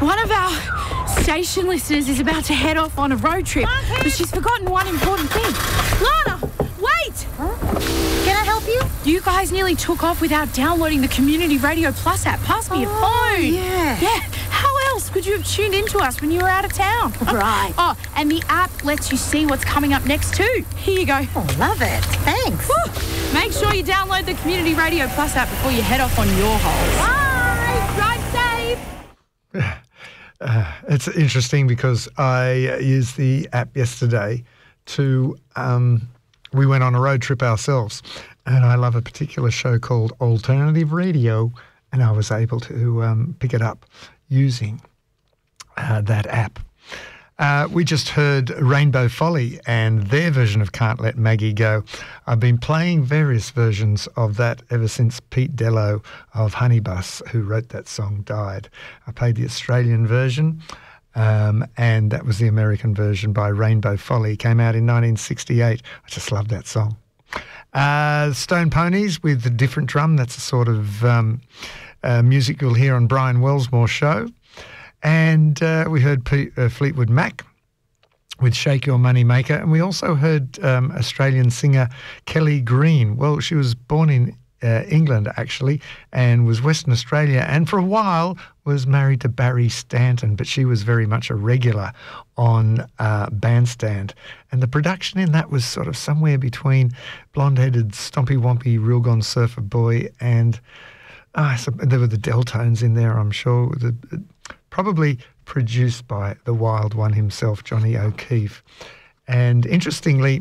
One of our station listeners is about to head off on a road trip, but she's forgotten one important thing. Lana, wait! Huh? Can I help you? You guys nearly took off without downloading the Community Radio Plus app. Pass me your phone. Yeah. Yeah. How else could you have tuned into us when you were out of town? Right. Oh, and the app lets you see what's coming up next too. Here you go. Oh, love it. Thanks. Woo. Make sure you download the Community Radio Plus app before you head off on your holes. Bye. Drive safe. It's interesting because I used the app yesterday to, we went on a road trip ourselves, and I love a particular show called Alternative Radio, and I was able to pick it up using that app. We just heard Rainbow Folly and their version of Can't Let Maggie Go. I've been playing various versions of that ever since Pete Dello of Honeybus, who wrote that song, died. I played the Australian version, and that was the American version by Rainbow Folly. Came out in 1968. I just love that song. Stone Ponies with the different drum. That's the sort of music you'll hear on Brian Wellsmore's show. And we heard Fleetwood Mac with Shake Your Money Maker. And we also heard Australian singer Kelly Green. Well, she was born in England, actually, and was Western Australia, and for a while was married to Barry Stanton, but she was very much a regular on Bandstand. And the production in that was sort of somewhere between blonde-headed, stompy-wompy, real gone surfer boy and so there were the Deltones in there, I'm sure. Probably produced by the Wild One himself, Johnny O'Keefe. And interestingly,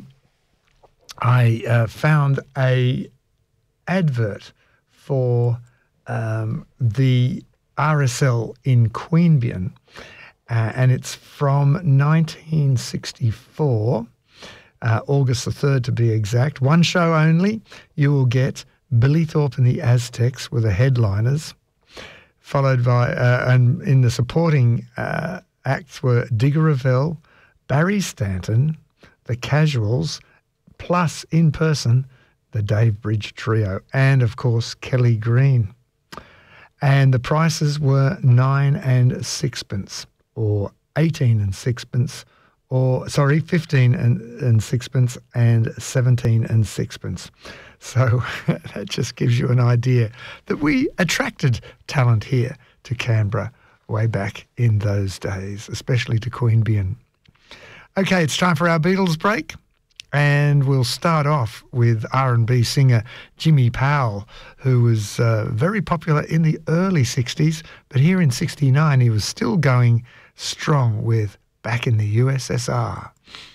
I found a advert for the RSL in Queanbeyan, and it's from 1964, August the 3rd to be exact. One show only. You will get Billy Thorpe and the Aztecs were the headliners, followed by, and in the supporting acts were Digger Revell, Barry Stanton, the Casuals, plus in person, the Dave Bridge Trio, and of course, Kelly Green. And the prices were 9 and sixpence, or 18 and sixpence, or, 15 and sixpence, and 17 and sixpence. So that just gives you an idea that we attracted talent here to Canberra way back in those days, especially to Queanbeyan. Okay, it's time for our Beatles break, and we'll start off with R&B singer Jimmy Powell, who was very popular in the early 60s, but here in 69 he was still going strong with Back in the USSR.